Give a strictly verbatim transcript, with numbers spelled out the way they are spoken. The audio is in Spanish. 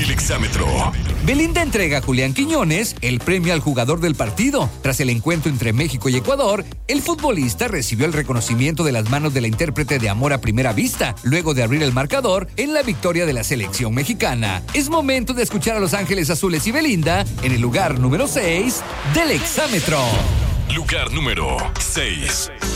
El exámetro. Belinda entrega a Julián Quiñones el premio al jugador del partido. Tras el encuentro entre México y Ecuador, el futbolista recibió el reconocimiento de las manos de la intérprete de Amor a Primera Vista, luego de abrir el marcador en la victoria de la selección mexicana. Es momento de escuchar a Los Ángeles Azules y Belinda en el lugar número seis del exámetro. Lugar número seis.